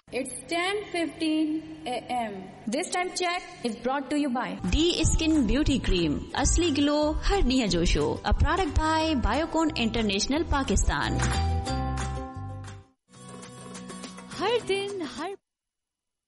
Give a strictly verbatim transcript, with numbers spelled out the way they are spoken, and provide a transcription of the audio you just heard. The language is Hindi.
It's ten fifteen a m This time check is brought to you by D Skin Beauty Cream. असली glow hernia जोशो. A product by Biocon International Pakistan. हर दिन हर